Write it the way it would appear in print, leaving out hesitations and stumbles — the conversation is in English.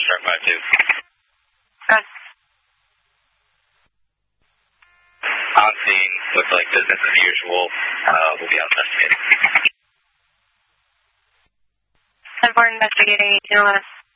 start 5-2. Good. On scene, looks like business as usual. We'll be out investigating. 10-4 investigating 1811.